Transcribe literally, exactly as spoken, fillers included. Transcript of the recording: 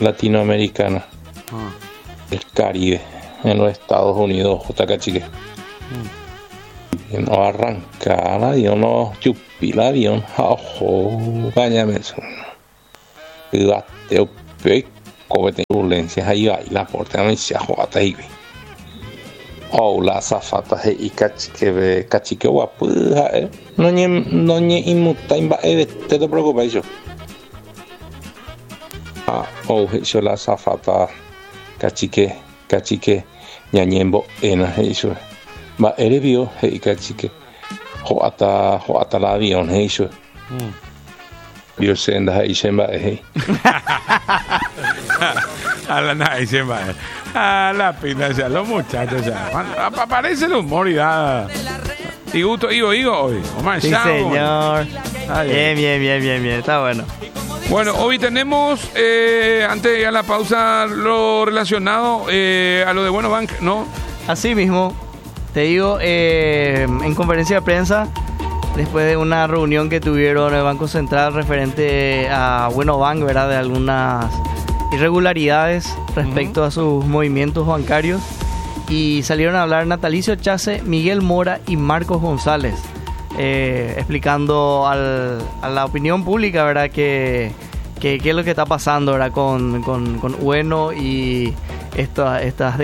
latinoamericana, Ah. el Caribe, en los Estados Unidos, J. Chique. Y no arranca el avión, no chupi el avión, ojo, cállame eso. Gateo, peco, de turbulencias ahí va, y la puerta me se ajota ahí. Oh, la zafata y cachique, cachique guapo, eh. No ni, no ni inmuta, imba, eh, te te preocupes yo. Ah, oh, yo la zafata, cachique, cachique, ñañembo, ena, eso. Va, eres vio, hey, cachique. Joata, joata la avión, hey, eso. Yo sé, anda ahí, se va, hey. A la nadie se va. A la pina, ya, los muchachos, ya. Aparece el humor y da. Y gusto, Igo, Igo, hoy. Omar, Sí, ya, señor. Ay, Bien, bien, bien, bien, bien. Está bueno. Bueno, hoy tenemos, eh, antes de ir a la pausa, lo relacionado eh, a lo de Bueno Bank, ¿no? Así mismo, te digo, eh, en conferencia de prensa, después de una reunión que tuvieron en el Banco Central referente a Bueno Bank, ¿verdad? De algunas irregularidades respecto uh-huh. a sus movimientos bancarios, y salieron a hablar Natalicio Chase, Miguel Mora y Marcos González, eh, explicando al, a la opinión pública, ¿verdad? Que, que, qué es lo que está pasando, ¿verdad? Con, con, con Bueno y esta, estas